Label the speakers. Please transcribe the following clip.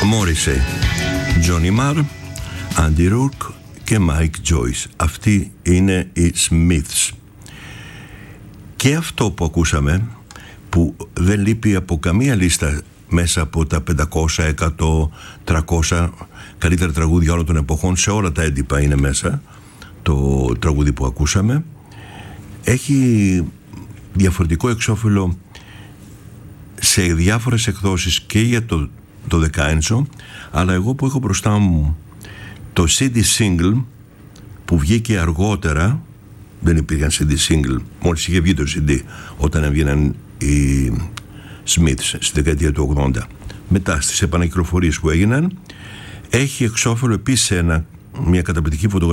Speaker 1: Morrissey, Johnny Marr, Andy Rourke και Mike Joyce. Αυτοί είναι οι Smiths. Και αυτό που ακούσαμε, που δεν λείπει από καμία λίστα μέσα από τα 500, 100, 300 καλύτερα τραγούδια όλων των εποχών, σε όλα τα έντυπα είναι μέσα το τραγούδι που ακούσαμε. Έχει διαφορετικό εξώφυλλο σε διάφορες εκδόσεις και για το δεκάεντσο, αλλά εγώ που έχω μπροστά μου το CD single που βγήκε αργότερα, δεν υπήρχαν CD single, μόλις είχε βγει το CD όταν έβγαιναν οι Smiths στη δεκαετία του 80. Μετά στις επανακυκλοφορίες που έγιναν, έχει εξώφυλλο επίσης μια καταπληκτική φωτογραφία